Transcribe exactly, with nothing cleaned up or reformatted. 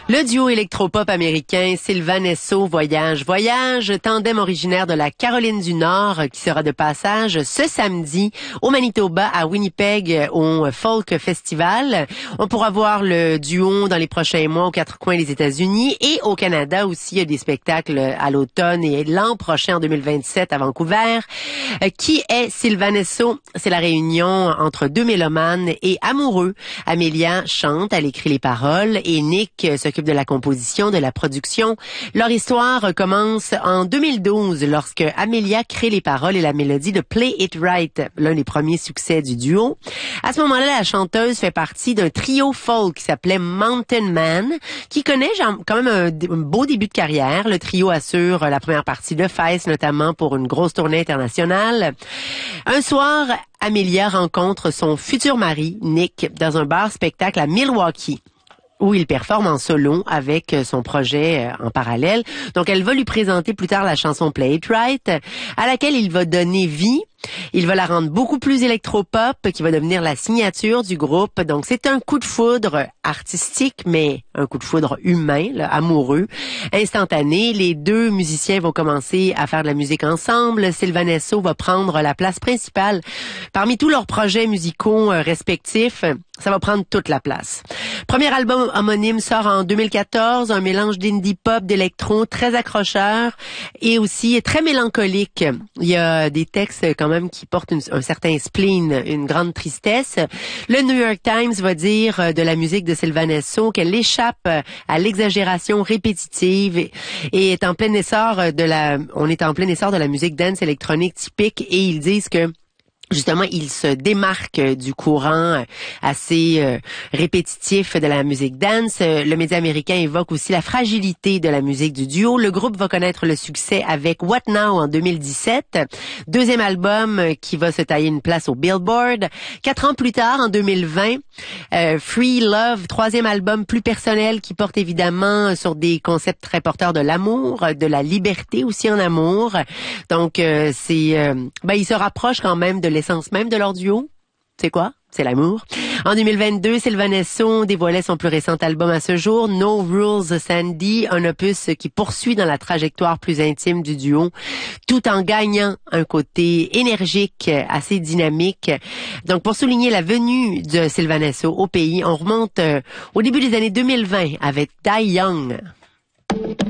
Le duo électropop américain Sylvan Esso Voyage Voyage, tandem originaire de la Caroline du Nord qui sera de passage ce samedi au Manitoba à Winnipeg au Folk Festival. On pourra voir le duo dans les prochains mois aux quatre coins des États-Unis et au Canada aussi. Il y a des spectacles à l'automne et l'an prochain en deux mille vingt-sept à Vancouver. Qui est Sylvan Esso? C'est la réunion entre deux mélomanes et amoureux. Amelia chante, elle écrit les paroles et Nick s'occupe de la composition, de la production. Leur histoire commence en deux mille douze lorsque Amelia crée les paroles et la mélodie de Play It Right, l'un des premiers succès du duo. À ce moment-là, la chanteuse fait partie d'un trio folk qui s'appelait Mountain Man, qui connaît quand même un, un beau début de carrière. Le trio assure la première partie de Fest, notamment pour une grosse tournée internationale. Un soir, Amelia rencontre son futur mari, Nick, dans un bar-spectacle à Milwaukee, où il performe en solo avec son projet en parallèle. Donc, elle va lui présenter plus tard la chanson Play It Right, à laquelle il va donner vie. Il va la rendre beaucoup plus électropop, qui va devenir la signature du groupe. Donc, c'est un coup de foudre artistique, mais un coup de foudre humain, là, amoureux, instantané. Les deux musiciens vont commencer à faire de la musique ensemble. Sylvan Esso va prendre la place principale. Parmi tous leurs projets musicaux respectifs, ça va prendre toute la place. Premier album homonyme sort en deux mille quatorze, un mélange d'indie pop, d'électro, très accrocheur et aussi très mélancolique. Il y a des textes quand même qui portent une, un certain spleen, une grande tristesse. Le New York Times va dire de la musique de Sylvan Esso qu'elle échappe à l'exagération répétitive et, et est en plein essor de la, on est en plein essor de la musique dance électronique typique et ils disent que justement, il se démarque du courant assez euh, répétitif de la musique dance. Le média américain évoque aussi la fragilité de la musique du duo. Le groupe va connaître le succès avec What Now en deux mille dix-sept, deuxième album qui va se tailler une place au Billboard. Quatre ans plus tard, en deux mille vingt, euh, Free Love, troisième album plus personnel qui porte évidemment sur des concepts très porteurs de l'amour, de la liberté aussi en amour. Donc, euh, c'est, euh, ben, ils se rapprochent quand même de l'essence même de leur duo. C'est quoi? C'est l'amour. En deux mille vingt-deux, Sylvan Esso dévoilait son plus récent album à ce jour, No Rules Sandy, un opus qui poursuit dans la trajectoire plus intime du duo, tout en gagnant un côté énergique, assez dynamique. Donc, pour souligner la venue de Sylvan Esso au pays, on remonte euh, au début des années deux mille vingt avec Die Young.